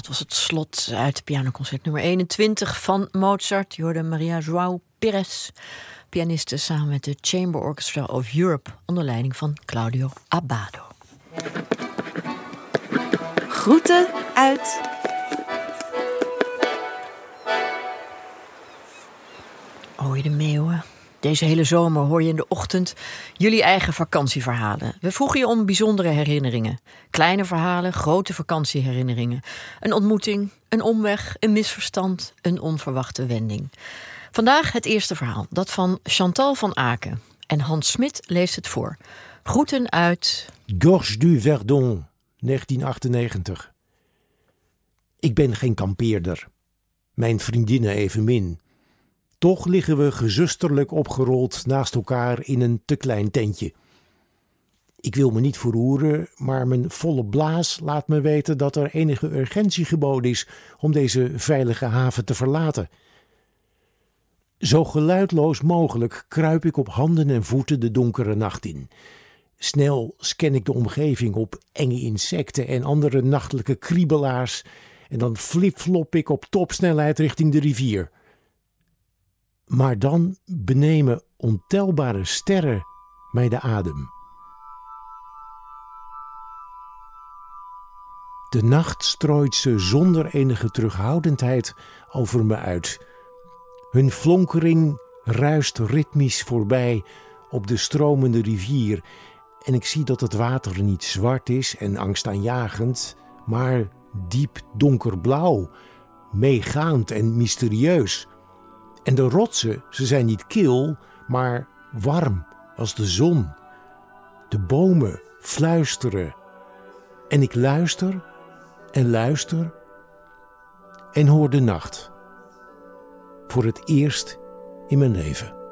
Dat was het slot uit pianoconcert nummer 21 van Mozart. Je hoorde Maria João Pires, pianiste samen met de Chamber Orchestra of Europe onder leiding van Claudio Abbado. Groeten uit Oei de meeuwen. Deze hele zomer hoor je in de ochtend jullie eigen vakantieverhalen. We vroegen je om bijzondere herinneringen. Kleine verhalen, grote vakantieherinneringen. Een ontmoeting, een omweg, een misverstand, een onverwachte wending. Vandaag het eerste verhaal, dat van Chantal van Aken. En Hans Smit leest het voor. Groeten uit Gorge du Verdon, 1998. Ik ben geen kampeerder. Mijn vriendinnen evenmin. Toch liggen we gezusterlijk opgerold naast elkaar in een te klein tentje. Ik wil me niet verroeren, maar mijn volle blaas laat me weten dat er enige urgentie geboden is om deze veilige haven te verlaten. Zo geluidloos mogelijk kruip ik op handen en voeten de donkere nacht in. Snel scan ik de omgeving op enge insecten en andere nachtelijke kriebelaars en dan flipflop ik op topsnelheid richting de rivier. Maar dan benemen ontelbare sterren mij de adem. De nacht strooit ze zonder enige terughoudendheid over me uit. Hun flonkering ruist ritmisch voorbij op de stromende rivier en ik zie dat het water niet zwart is en angstaanjagend, maar diep donkerblauw, meegaand en mysterieus. En de rotsen, ze zijn niet kil, maar warm als de zon. De bomen fluisteren. En ik luister en luister en hoor de nacht. Voor het eerst in mijn leven.